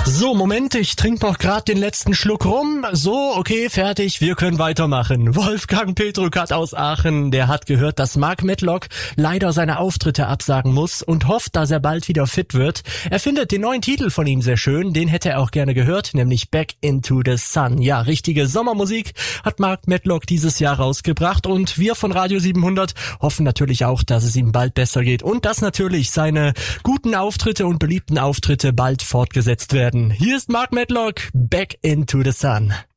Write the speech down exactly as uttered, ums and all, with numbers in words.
So, Moment, ich trinke noch gerade den letzten Schluck rum. So, okay, fertig, wir können weitermachen. Wolfgang Petrukat aus Aachen, der hat gehört, dass Mark Medlock leider seine Auftritte absagen muss und hofft, dass er bald wieder fit wird. Er findet den neuen Titel von ihm sehr schön, den hätte er auch gerne gehört, nämlich Back into the Sun. Ja, richtige Sommermusik hat Mark Medlock dieses Jahr rausgebracht und wir von Radio siebenhundert hoffen natürlich auch, dass es ihm bald besser geht und dass natürlich seine guten Auftritte und beliebten Auftritte bald fortgesetzt werden. Hier ist Mark Medlock, Back into the Sun.